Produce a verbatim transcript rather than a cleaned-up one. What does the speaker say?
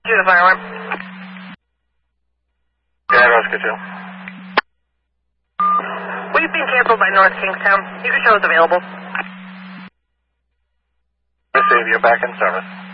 Do the fire alarm. Yeah, Rescue two. We've been canceled by North Kingstown. You can show us available. Receive, you're back in service.